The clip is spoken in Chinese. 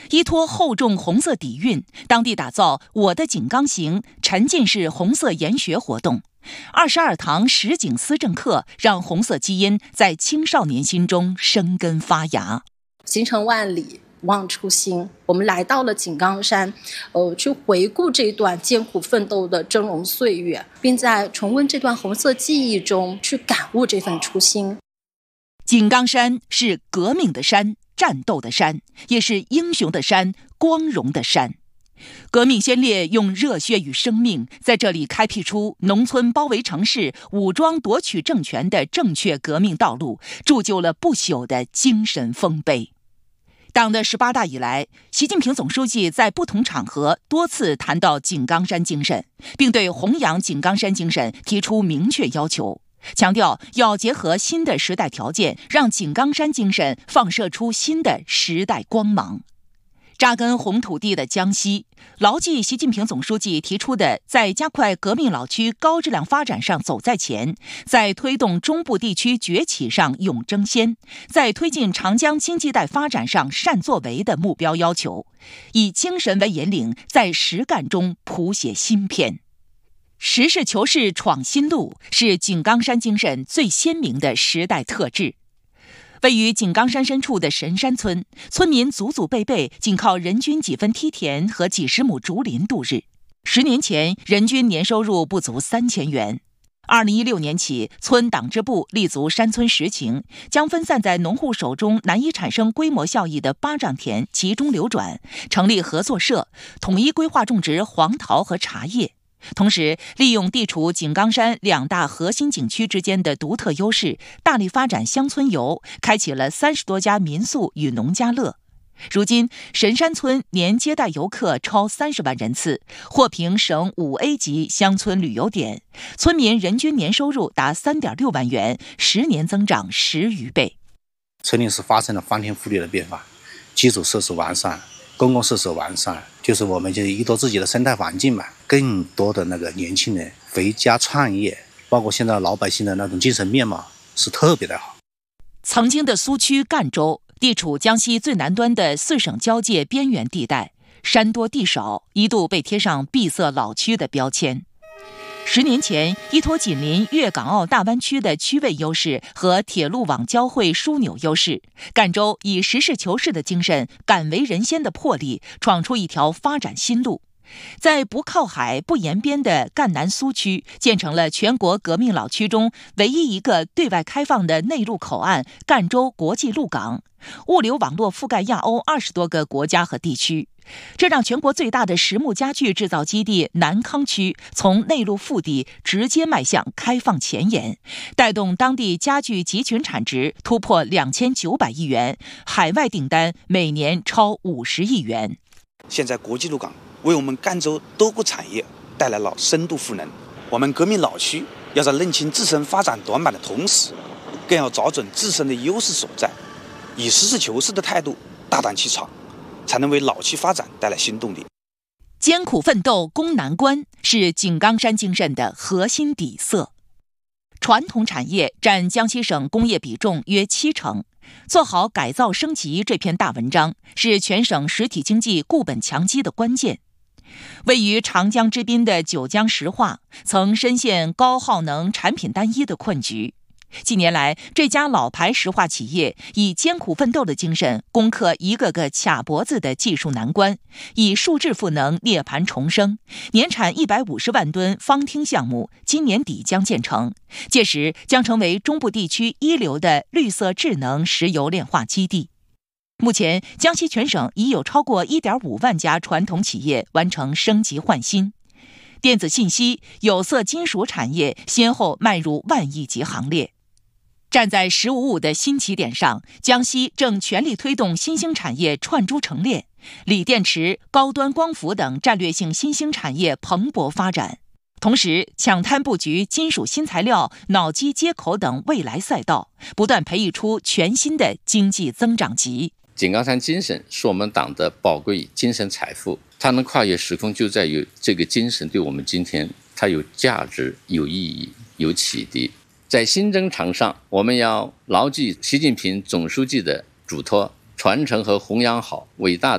依托厚重红色底蕴，当地打造我的井冈行沉浸式红色研学活动。22堂实景思政课，让红色基因在青少年心中生根发芽。 行程万里望初心，我们来到了井冈山，去回顾这段艰苦奋斗的峥嵘岁月，并在重温这段红色记忆中去感悟这份初心。 井冈山是革命的山，战斗的山，也是英雄的山，光荣的山。革命先烈用热血与生命在这里开辟出农村包围城市、武装夺取政权的正确革命道路，铸就了不朽的精神丰碑。党的18大以来，习近平总书记在不同场合多次谈到井冈山精神，并对弘扬井冈山精神提出明确要求，强调要结合新的时代条件，让井冈山精神放射出新的时代光芒。扎根红土地的江西，牢记习近平总书记提出的在加快革命老区高质量发展上走在前，在推动中部地区崛起上勇争先，在推进长江经济带发展上善作为的目标要求，以精神为引领，在实干中谱写新篇。实事求是闯新路是井冈山精神最鲜明的时代特质。位于井冈山深处的神山村，村民祖祖辈辈仅靠人均几分梯田和几十亩竹林度日。10年前，人均年收入不足3000元。2016年起，村党支部立足山村实情，将分散在农户手中难以产生规模效益的巴掌田集中流转，成立合作社，统一规划种植黄桃和茶叶。同时，利用地处井冈山2大核心景区之间的独特优势，大力发展乡村游，开启了30多家民宿与农家乐。如今，神山村年接待游客超30万人次，获评省5A 级乡村旅游点，村民人均年收入达3.6万元，10年增长10余倍。 村里是发生了翻天覆地的变化，基础设施完善，公共设施完善，就是我们就依托自己的生态环境嘛，更多的那个年轻人回家创业，包括现在老百姓的那种精神面貌是特别的好。 曾经的苏区赣州地处江西最南端的4省交界边缘地带，山多地少，一度被贴上闭塞老区的标签。10年前，依托紧邻粤港澳大湾区的区位优势和铁路网交汇枢纽优势，赣州以实事求是的精神、敢为人先的魄力，闯出一条发展新路。在不靠海、不沿边的赣南苏区，建成了全国革命老区中唯一一个对外开放的内陆口岸——赣州国际陆港，物流网络覆盖亚欧20多个国家和地区。这让全国最大的实木家具制造基地南康区从内陆腹地直接迈向开放前沿，带动当地家具集群产值突破2900亿元，海外订单每年超50亿元。 现在国际陆港为我们赣州多个产业带来了深度赋能。我们革命老区要在认清自身发展短板的同时，更要找准自身的优势所在，以实事求是的态度大胆去闯，才能为老区发展带来新动力。 艰苦奋斗攻难关是井冈山精神的核心底色。传统产业占江西省工业比重约70%，做好改造升级这篇大文章是全省实体经济固本强基的关键。位于长江之滨的九江石化曾深陷高耗能、产品单一的困局。近年来，这家老牌石化企业以艰苦奋斗的精神攻克一个个卡脖子的技术难关，以数质赋能涅槃重生，年产150万吨方汀项目今年底将建成，届时将成为中部地区一流的绿色智能石油炼化基地。目前，江西全省已有超过1.5万家传统企业完成升级换新，电子信息、有色金属产业先后迈入万亿级行列。站在“十五五”的新起点上，江西正全力推动新兴产业串珠成链，锂电池、高端光伏等战略性新兴产业蓬勃发展。同时，抢滩布局金属新材料、脑机接口等未来赛道，不断培育出全新的经济增长极。 井冈山精神是我们党的宝贵精神财富，它能跨越时空，就在于这个精神对我们今天它有价值、有意义、有启迪。在新征程上，我们要牢记习近平总书记的嘱托，传承和弘扬好伟大